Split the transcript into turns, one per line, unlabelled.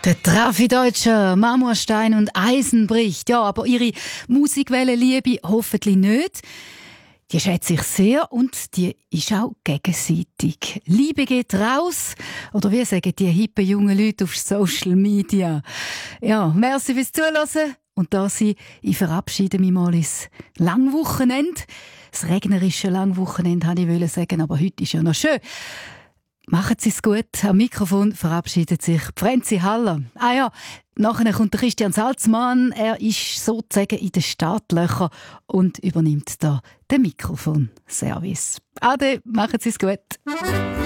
Der Trafideutscher, Marmorstein und Eisen bricht. Ja, aber ihre Musikwellenliebe hoffentlich nicht. Die schätze ich sehr und die ist auch gegenseitig. Liebe geht raus, oder wie sagen die hippen jungen Leute auf Social Media. Ja, merci fürs Zuhören. Und da ich verabschiede mich mal ins Langwochenende. Das regnerische Langwochenende wollte ich sagen, aber heute ist ja noch schön. Machen Sie es gut. Am Mikrofon verabschiedet sich Franzi Haller. Ah ja, nachher kommt der Christian Salzmann. Er ist sozusagen in den Startlöchern und übernimmt da den Mikrofonservice. Ade, machen Sie es gut.